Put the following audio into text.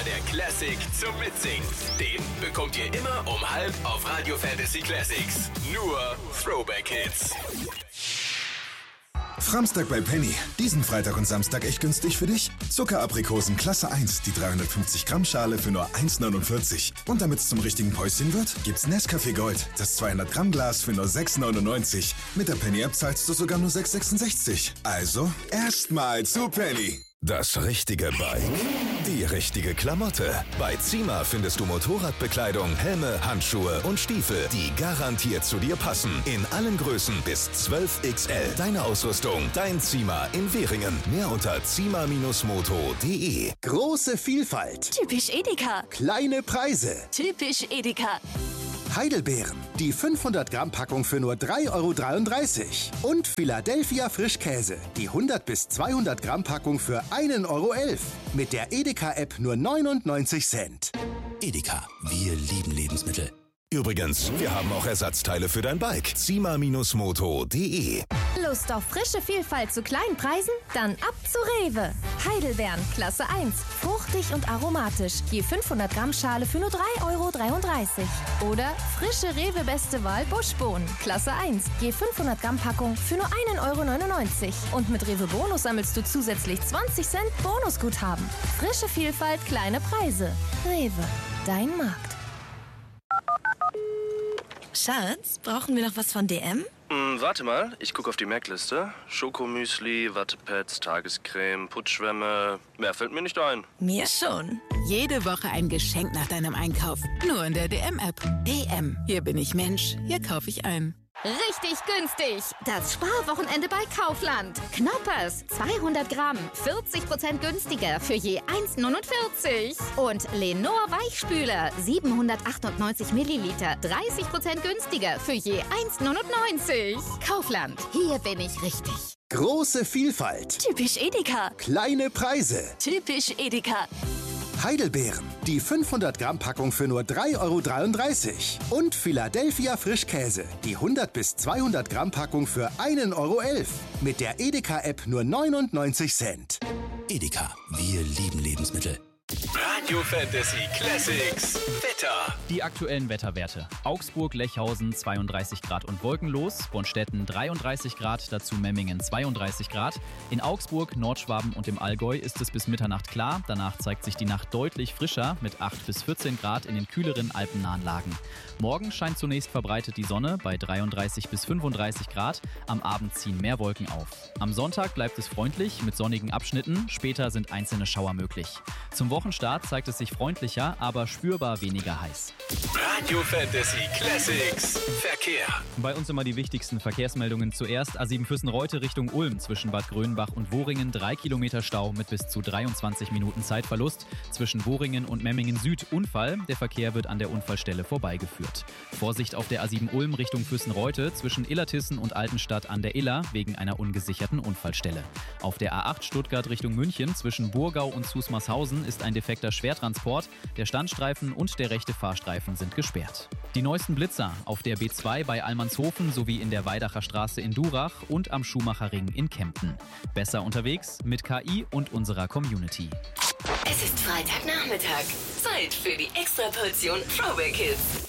der Classic zum Mitsingen. Den bekommt ihr immer um 12 auf Radio Fantasy Classics. Nur Throwback Hits. Framstag bei Penny. Diesen Freitag und Samstag echt günstig für dich. Zuckeraprikosen Klasse 1, die 350 Gramm Schale für nur 1,49. Und damit es zum richtigen Päuschen wird, gibt's Nescafé Gold, das 200 Gramm Glas für nur 6,99. Mit der Penny App zahlst du sogar nur 6,66. Also erstmal zu Penny. Das richtige Bike, die richtige Klamotte. Bei Cima findest du Motorradbekleidung, Helme, Handschuhe und Stiefel, die garantiert zu dir passen. In allen Größen bis 12XL. Deine Ausrüstung, dein Cima in Währingen. Mehr unter cima-moto.de. Große Vielfalt. Typisch Edeka. Kleine Preise. Typisch Edeka. Heidelbeeren. Die 500 Gramm Packung für nur 3,33 €. Und Philadelphia Frischkäse. Die 100 bis 200 Gramm Packung für 1,11 €. Mit der Edeka-App nur 99 Cent. Edeka, wir lieben Lebensmittel. Übrigens, wir haben auch Ersatzteile für dein Bike. cima-moto.de. Lust auf frische Vielfalt zu kleinen Preisen? Dann ab zu Rewe. Heidelbeeren, Klasse 1. Fruchtig und aromatisch. Je 500 Gramm Schale für nur 3,33 €. Oder frische Rewe Beste Wahl Buschbohnen, Klasse 1. Je 500 Gramm Packung für nur 1,99 €. Und mit Rewe Bonus sammelst du zusätzlich 20 Cent Bonusguthaben. Frische Vielfalt, kleine Preise. Rewe, dein Markt. Schatz, brauchen wir noch was von DM? Warte mal, ich gucke auf die Merkliste. Schokomüsli, Wattepads, Tagescreme, Putzschwämme. Mehr fällt mir nicht ein. Mir schon. Jede Woche ein Geschenk nach deinem Einkauf. Nur in der DM-App. DM. Hier bin ich Mensch. Hier kaufe ich ein. Richtig günstig. Das Sparwochenende bei Kaufland. Knoppers, 200 Gramm, 40% günstiger für je 1,49. Und Lenor Weichspüler, 798 Milliliter, 30% günstiger für je 1,99. Kaufland, hier bin ich richtig. Große Vielfalt. Typisch Edeka. Kleine Preise. Typisch Edeka. Heidelbeeren. Die 500 Gramm Packung für nur 3,33 €. Und Philadelphia Frischkäse. Die 100 bis 200 Gramm Packung für 1,11 €. Mit der Edeka-App nur 99 Cent. Edeka, wir lieben Lebensmittel. Radio Fantasy Classics. Wetter. Die aktuellen Wetterwerte. Augsburg-Lechhausen 32 Grad und wolkenlos, Bonstetten 33 Grad, dazu Memmingen 32 Grad. In Augsburg, Nordschwaben und im Allgäu ist es bis Mitternacht klar. Danach zeigt sich die Nacht deutlich frischer mit 8 bis 14 Grad in den kühleren alpennahen Lagen. Morgen scheint zunächst verbreitet die Sonne bei 33 bis 35 Grad. Am Abend ziehen mehr Wolken auf. Am Sonntag bleibt es freundlich mit sonnigen Abschnitten. Später sind einzelne Schauer möglich. Zum Wochenstart zeigt es sich freundlicher, aber spürbar weniger heiß. Radio Fantasy Classics. Verkehr. Bei uns immer die wichtigsten Verkehrsmeldungen zuerst. A7 Füssen-Reute Richtung Ulm zwischen Bad Grönbach und Wohringen 3 Kilometer Stau mit bis zu 23 Minuten Zeitverlust. Zwischen Wohringen und Memmingen Süd Unfall. Der Verkehr wird an der Unfallstelle vorbeigeführt. Vorsicht auf der A7 Ulm Richtung Füssen-Reute zwischen Illertissen und Altenstadt an der Iller wegen einer ungesicherten Unfallstelle. Auf der A8 Stuttgart Richtung München zwischen Burgau und Zusmarshausen ist ein defekter Schwertransport. Der Standstreifen und der rechte Fahrstreifen sind gesperrt. Die neuesten Blitzer auf der B2 bei Allmannshofen sowie in der Weidacher Straße in Durach und am Schumacherring in Kempten. Besser unterwegs mit KI und unserer Community. Es ist Freitagnachmittag. Zeit für die Extraportion Throwback Hits.